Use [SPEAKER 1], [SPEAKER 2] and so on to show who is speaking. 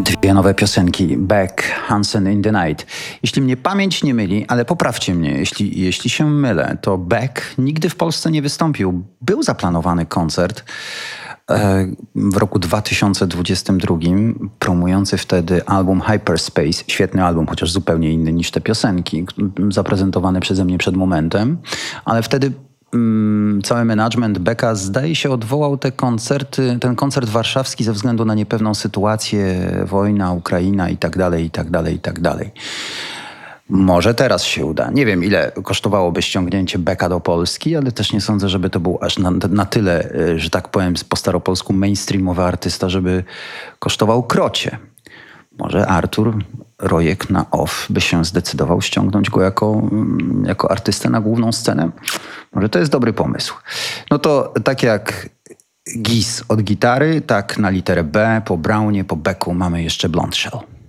[SPEAKER 1] Dwie nowe piosenki, Beck, Hansen in the Night. Jeśli mnie pamięć nie myli, ale poprawcie mnie, jeśli się mylę, to Beck nigdy w Polsce nie wystąpił. Był zaplanowany koncert w roku 2022, promujący wtedy album Hyperspace. Świetny album, chociaż zupełnie inny niż te piosenki, zaprezentowany przeze mnie przed momentem. Ale wtedy cały management Becka zdaje się odwołał ten koncert warszawski ze względu na niepewną sytuację, wojna, Ukraina i tak dalej, i tak dalej, i tak dalej. Może teraz się uda. Nie wiem, ile kosztowałoby ściągnięcie Becka do Polski, ale też nie sądzę, żeby to był aż na tyle, że tak powiem po staropolsku, mainstreamowy artysta, żeby kosztował krocie. Może Artur Rojek na off by się zdecydował ściągnąć go jako artystę na główną scenę? Może to jest dobry pomysł. No to tak jak Gis od gitary, tak na literę B, po Brownie, po Becku mamy jeszcze Blonde Shell.